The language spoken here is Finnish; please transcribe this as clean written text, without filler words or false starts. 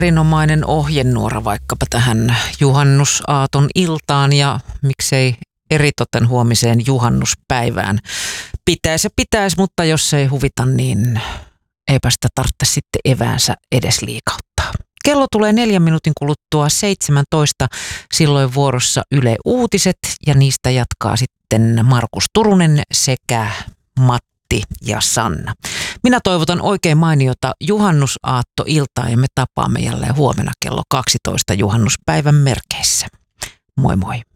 Erinomainen ohjenuora vaikkapa tähän juhannusaaton iltaan ja miksei eritoten huomiseen juhannuspäivään. Pitäisi, mutta jos ei huvita, niin eipä sitä tarvitse sitten eväänsä edes liikauttaa. Kello tulee 4 minuutin kuluttua 17, silloin vuorossa Yle Uutiset ja niistä jatkaa sitten Markus Turunen sekä Matti ja Sanna. Minä toivotan oikein mainiota juhannusaattoiltaa ja me tapaamme jälleen huomenna kello 12 juhannuspäivän merkeissä. Moi moi!